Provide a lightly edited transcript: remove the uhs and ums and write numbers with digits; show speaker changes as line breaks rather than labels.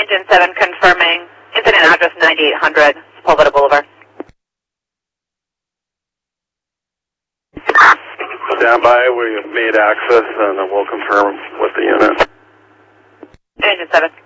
Engine 7 confirming incident address 9800 Sepulveda Boulevard.
Stand by, we have made access and we'll confirm with the unit.
Engine 7.